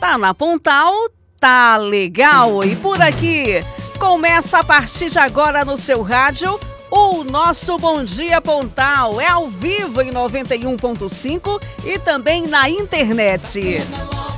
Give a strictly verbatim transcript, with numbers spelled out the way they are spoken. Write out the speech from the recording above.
Tá na Pontal, tá legal. E por aqui, começa a partir de agora no seu rádio o nosso Bom Dia Pontal. É ao vivo em noventa e um ponto cinco e também na internet.